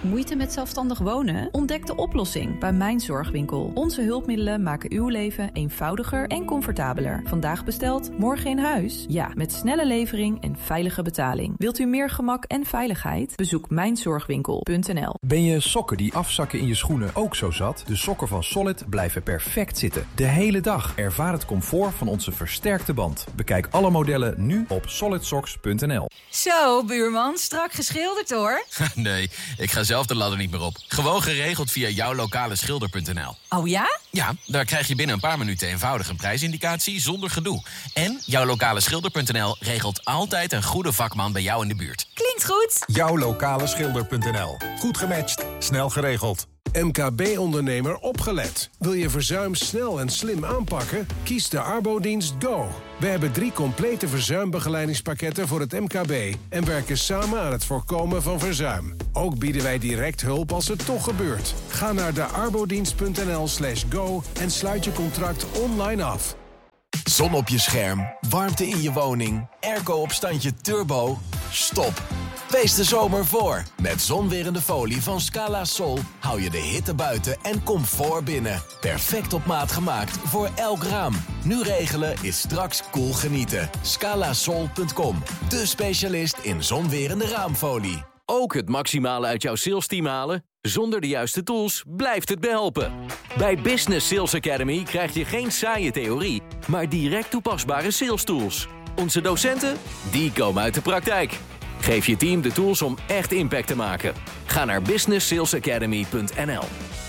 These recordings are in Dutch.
Moeite met zelfstandig wonen? Ontdek de oplossing bij Mijn Zorgwinkel. Onze hulpmiddelen maken uw leven eenvoudiger en comfortabeler. Vandaag besteld, morgen in huis? Ja, met snelle levering en veilige betaling. Wilt u meer gemak en veiligheid? Bezoek mijnzorgwinkel.nl. Ben je sokken die afzakken in je schoenen ook zo zat? De sokken van Solid blijven perfect zitten. De hele dag. Ervaar het comfort van onze versterkte band. Bekijk alle modellen nu op solidsocks.nl. Zo, buurman, strak geschilderd hoor. Nee, ik ga zelf de ladder niet meer op. Gewoon geregeld via jouwlokaleschilder.nl. Oh ja? Ja, daar krijg je binnen een paar minuten eenvoudig een prijsindicatie zonder gedoe. En jouwlokaleschilder.nl regelt altijd een goede vakman bij jou in de buurt. Klinkt goed. Jouwlokaleschilder.nl. Goed gematcht, snel geregeld. MKB-ondernemer opgelet. Wil je verzuim snel en slim aanpakken? Kies de Arbodienst Go. We hebben 3 complete verzuimbegeleidingspakketten voor het MKB... en werken samen aan het voorkomen van verzuim. Ook bieden wij direct hulp als het toch gebeurt. Ga naar de arbodienst.nl/go en sluit je contract online af. Zon op je scherm, warmte in je woning, airco op standje turbo. Stop. Wees de zomer voor. Met zonwerende folie van Scala Sol hou je de hitte buiten en comfort binnen. Perfect op maat gemaakt voor elk raam. Nu regelen is straks cool genieten. Scalasol.com, de specialist in zonwerende raamfolie. Ook het maximale uit jouw salesteam halen? Zonder de juiste tools blijft het behelpen. Bij Business Sales Academy krijg je geen saaie theorie, maar direct toepasbare sales tools. Onze docenten, die komen uit de praktijk. Geef je team de tools om echt impact te maken. Ga naar businesssalesacademy.nl.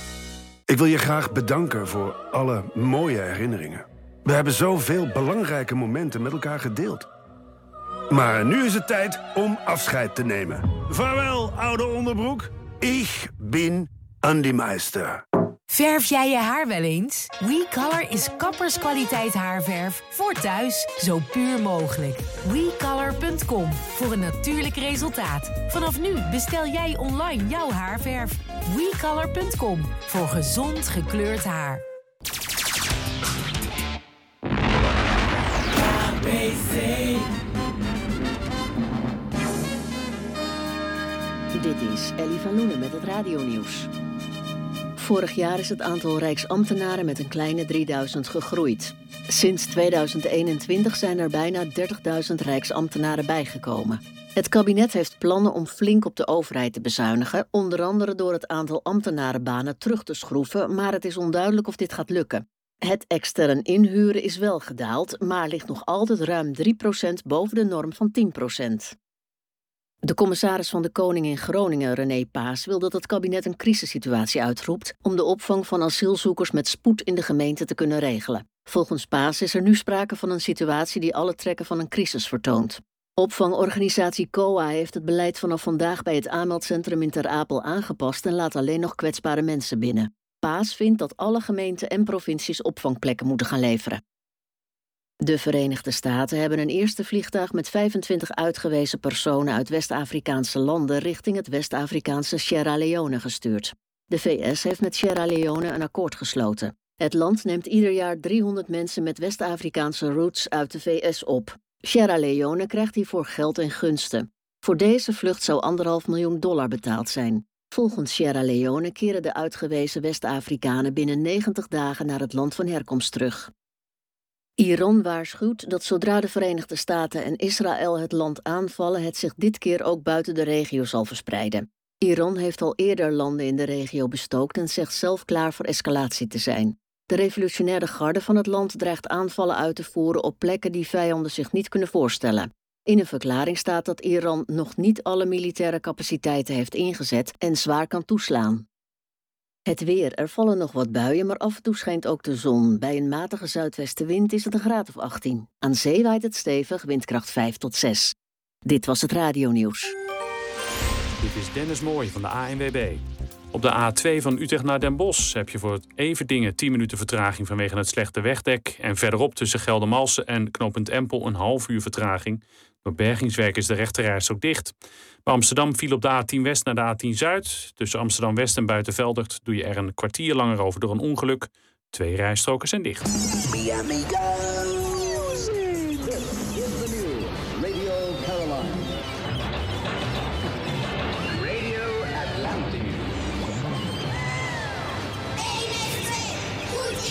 Ik wil je graag bedanken voor alle mooie herinneringen. We hebben zoveel belangrijke momenten met elkaar gedeeld. Maar nu is het tijd om afscheid te nemen. Vaarwel, oude onderbroek. Ik ben Andy Meister. Verf jij je haar wel eens? WeColor is kapperskwaliteit haarverf voor thuis, zo puur mogelijk. WeColor.com, voor een natuurlijk resultaat. Vanaf nu bestel jij online jouw haarverf. WeColor.com, voor gezond gekleurd haar. Dit is Ellie van Loenen met het radionieuws. Vorig jaar is het aantal Rijksambtenaren met een kleine 3000 gegroeid. Sinds 2021 zijn er bijna 30.000 Rijksambtenaren bijgekomen. Het kabinet heeft plannen om flink op de overheid te bezuinigen, onder andere door het aantal ambtenarenbanen terug te schroeven, maar het is onduidelijk of dit gaat lukken. Het extern inhuren is wel gedaald, maar ligt nog altijd ruim 3% boven de norm van 10%. De commissaris van de Koning in Groningen, René Paas, wil dat het kabinet een crisissituatie uitroept om de opvang van asielzoekers met spoed in de gemeente te kunnen regelen. Volgens Paas is er nu sprake van een situatie die alle trekken van een crisis vertoont. Opvangorganisatie COA heeft het beleid vanaf vandaag bij het aanmeldcentrum in Ter Apel aangepast en laat alleen nog kwetsbare mensen binnen. Paas vindt dat alle gemeenten en provincies opvangplekken moeten gaan leveren. De Verenigde Staten hebben een eerste vliegtuig met 25 uitgewezen personen uit West-Afrikaanse landen richting het West-Afrikaanse Sierra Leone gestuurd. De VS heeft met Sierra Leone een akkoord gesloten. Het land neemt ieder jaar 300 mensen met West-Afrikaanse roots uit de VS op. Sierra Leone krijgt hiervoor geld en gunsten. Voor deze vlucht zou $1,5 miljoen betaald zijn. Volgens Sierra Leone keren de uitgewezen West-Afrikanen binnen 90 dagen naar het land van herkomst terug. Iran waarschuwt dat zodra de Verenigde Staten en Israël het land aanvallen, het zich dit keer ook buiten de regio zal verspreiden. Iran heeft al eerder landen in de regio bestookt en zegt zelf klaar voor escalatie te zijn. De revolutionaire garde van het land dreigt aanvallen uit te voeren op plekken die vijanden zich niet kunnen voorstellen. In een verklaring staat dat Iran nog niet alle militaire capaciteiten heeft ingezet en zwaar kan toeslaan. Het weer. Er vallen nog wat buien, maar af en toe schijnt ook de zon. Bij een matige zuidwestenwind is het een graad of 18. Aan zee waait het stevig, windkracht 5 tot 6. Dit was het radionieuws. Dit is Dennis Mooij van de ANWB. Op de A2 van Utrecht naar Den Bosch heb je voor het Everdingen 10 minuten vertraging vanwege het slechte wegdek. En verderop tussen Geldermalsen en knooppunt Empel een half uur vertraging. Door bergingswerk is de rechterrijstrook dicht. Bij Amsterdam viel op de A10 West naar de A10 Zuid. Tussen Amsterdam West en Buitenveldert doe je er een kwartier langer over door een ongeluk. 2 rijstroken zijn dicht.